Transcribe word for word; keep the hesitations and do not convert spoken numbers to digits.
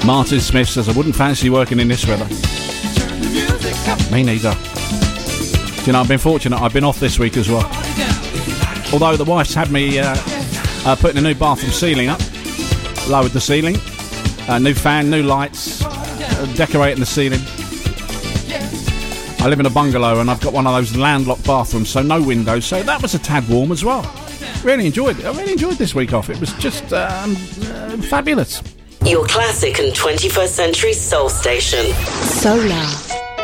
Martin Smith says, I wouldn't fancy working in this weather. Me neither. Do you know, I've been fortunate. I've been off this week as well. Although the wife's had me uh, uh, putting a new bathroom ceiling up. Lowered the ceiling. Uh, new fan, new lights. Uh, decorating the ceiling. I live in a bungalow and I've got one of those landlocked bathrooms, so no windows. So that was a tad warm as well. Really enjoyed it. I really enjoyed this week off. It was just um, uh, fabulous. Your classic and twenty-first century soul station. Solar.